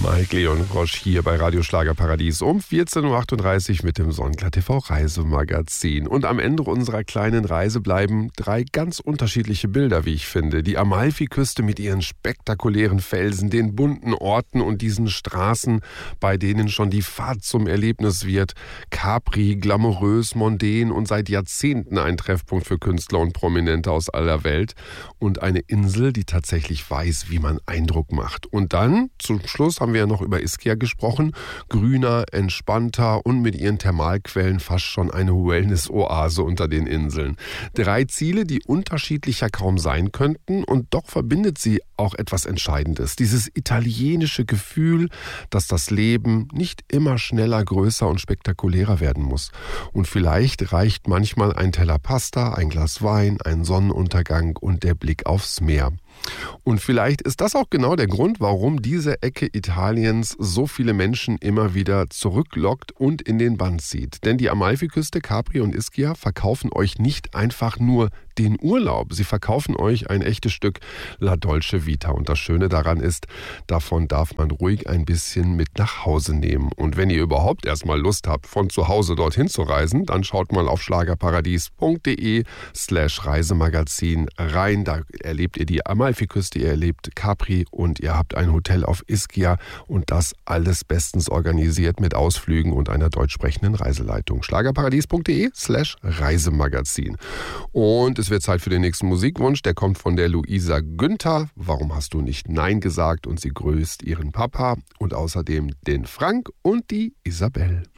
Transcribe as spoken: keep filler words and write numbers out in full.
Mike Leon Rosch hier bei Radio Schlagerparadies um vierzehn Uhr achtunddreißig mit dem Sonnenklar T V Reisemagazin. Und am Ende unserer kleinen Reise bleiben drei ganz unterschiedliche Bilder, wie ich finde. Die Amalfiküste mit ihren spektakulären Felsen, den bunten Orten und diesen Straßen, bei denen schon die Fahrt zum Erlebnis wird. Capri, glamourös, mondän und seit Jahrzehnten ein Treffpunkt für Künstler und Prominente aus aller Welt. Und eine Insel, die tatsächlich weiß, wie man Eindruck macht. Und dann, zum Schluss, haben wir ja noch über Ischia gesprochen. Grüner, entspannter und mit ihren Thermalquellen fast schon eine Wellness-Oase unter den Inseln. Drei Ziele, die unterschiedlicher kaum sein könnten, und doch verbindet sie auch etwas Entscheidendes. Dieses italienische Gefühl, dass das Leben nicht immer schneller, größer und spektakulärer werden muss. Und vielleicht reicht manchmal ein Teller Pasta, ein Glas Wein, ein Sonnenuntergang und der Blick aufs Meer. Und vielleicht ist das auch genau der Grund, warum diese Ecke Italiens so viele Menschen immer wieder zurücklockt und in den Bann zieht. Denn die Amalfiküste, Capri und Ischia verkaufen euch nicht einfach nur den Urlaub. Sie verkaufen euch ein echtes Stück La Dolce Vita. Und das Schöne daran ist, davon darf man ruhig ein bisschen mit nach Hause nehmen. Und wenn ihr überhaupt erstmal Lust habt, von zu Hause dorthin zu reisen, dann schaut mal auf schlagerparadies.de slash Reisemagazin rein. Da erlebt ihr die Amalfiküste, ihr erlebt Capri und ihr habt ein Hotel auf Ischia und das alles bestens organisiert mit Ausflügen und einer deutsch sprechenden Reiseleitung. schlagerparadies.de slash Reisemagazin. Und es wird Zeit für den nächsten Musikwunsch. Der kommt von der Luisa Günther. Warum hast du nicht Nein gesagt? Und sie grüßt ihren Papa und außerdem den Frank und die Isabel.